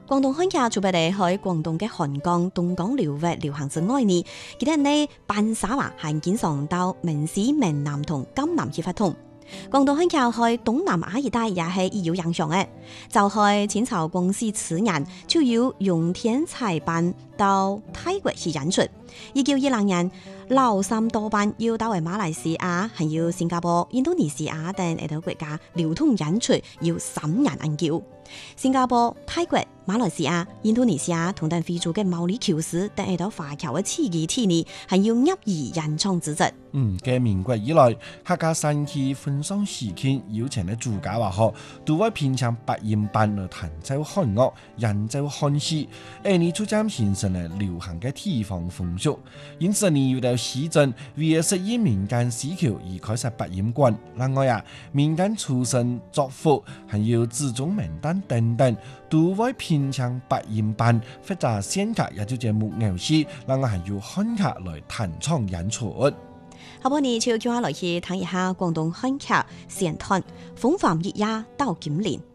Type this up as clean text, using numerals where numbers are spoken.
廣東漢劇除別喺廣東嘅漢江、東江流域流行之外呢，佢哋呢扮沙話係經常到閩西、閩南同江南去發通。廣東漢劇喺東南亞一帶也係有影響嘅，就係清朝光緒初年就有用天才班到泰國去演出。1910年，劉三多班要到馬來西亞、還有新加坡、印度尼西亞等呢啲國家流通演出，要3年研究。新加坡、泰國、馬來西亞、印度尼西亞同等非洲嘅毛里求斯等呢啲華僑嘅刺激體呢，係要入耳演唱之質。 嘅民國以來，客家山區分上時期邀請嘅主家話學，都會編唱八音班嚟彈奏漢樂、演奏漢詩，呢逐漸形成了流行嘅地方風俗。因此呢，有到市鎮為了適應民間需求而開設八音館。另外民間出身作福，還有自宗名單等等，都會編唱八音班或者仙客，也就節目偶戲，另外還有漢客來彈唱演出。 下半年就叫我來去聽一下廣東漢劇《善談》，風帆月夜到金蓮。